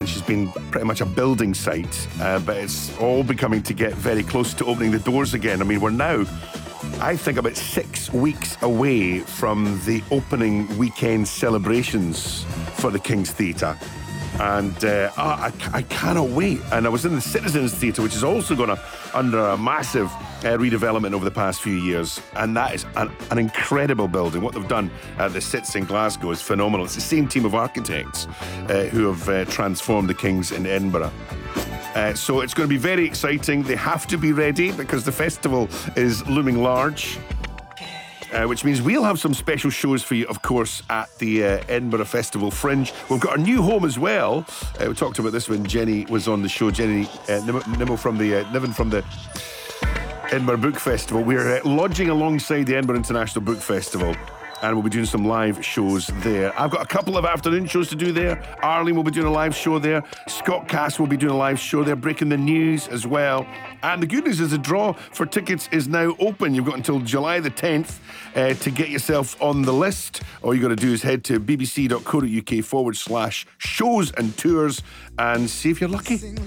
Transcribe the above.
which has been pretty much a building site, but it's all becoming to get very close to opening the doors again. I mean, we're now, I think, about 6 weeks away from the opening weekend celebrations for the King's Theatre. And I cannot wait. And I was in the Citizens Theatre, which is also going to under a massive redevelopment over the past few years. And that is an incredible building. What they've done at the Cits in Glasgow is phenomenal. It's the same team of architects who have transformed the King's in Edinburgh. So it's going to be very exciting. They have to be ready because the festival is looming large. Which means we'll have some special shows for you, of course, at the Edinburgh Festival Fringe. We've got a new home as well. We talked about this when Jenny was on the show. Jenny Niven from the Edinburgh Book Festival. We're lodging alongside the Edinburgh International Book Festival, and we'll be doing some live shows there. I've got a couple of afternoon shows to do there. Arlene will be doing a live show there. Scott Cass will be doing a live show there, breaking the news as well. And the good news is the draw for tickets is now open. You've got until July the 10th to get yourself on the list. All you got to do is head to bbc.co.uk/shows and tours and see if you're lucky.